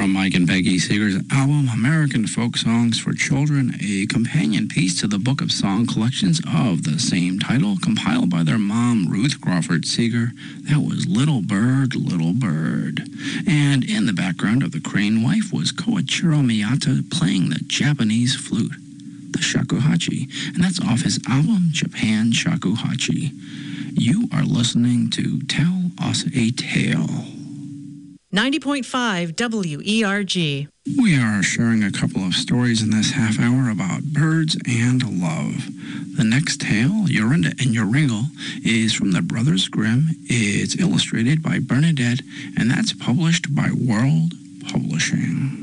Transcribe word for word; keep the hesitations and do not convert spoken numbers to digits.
from Mike and Peggy Seeger's album American Folk Songs for Children, a companion piece to the book of song collections of the same title, compiled by their mom, Ruth Crawford Seeger. That was Little Bird, Little Bird. And in the background of the Crane Wife was Koichiro Miyata playing the Japanese flute, the shakuhachi, and that's off his album Japan Shakuhachi. You are listening to Tell Us a Tale. ninety point five W E R G. We are sharing a couple of stories in this half hour about birds and love. The next tale, Jorinda and Joringel, is from the Brothers Grimm. It's illustrated by Bernadette, and that's published by World Publishing.